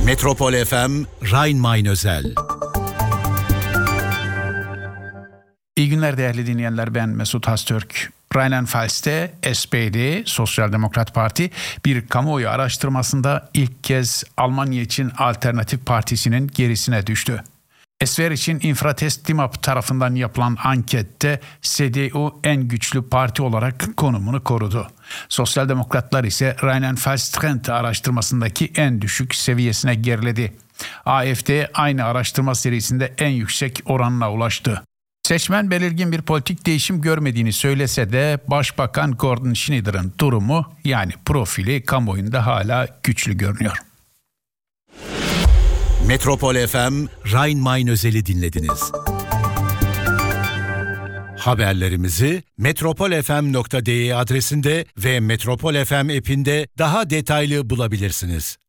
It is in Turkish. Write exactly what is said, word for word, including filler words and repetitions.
Metropol F M Rhein-Main özel. İyi günler değerli dinleyenler, ben Mesut Hastürk. Rheinland-Pfalz'te S P D, Sosyal Demokrat Parti, bir kamuoyu araştırmasında ilk kez Almanya için Alternatif Partisi'nin gerisine düştü. Esver için Infratest DİMAP tarafından yapılan ankette C D U en güçlü parti olarak konumunu korudu. Sosyal Demokratlar ise Rheinland-Pfalz Trend araştırmasındaki en düşük seviyesine geriledi. A F D aynı araştırma serisinde en yüksek oranına ulaştı. Seçmen belirgin bir politik değişim görmediğini söylese de Başbakan Gordon Schneider'ın durumu, yani profili kamuoyunda hala güçlü görünüyor. Metropol F M Rhein-Main özeli dinlediniz. Haberlerimizi metropol f m nokta d e adresinde ve Metropol F M app'inde daha detaylı bulabilirsiniz.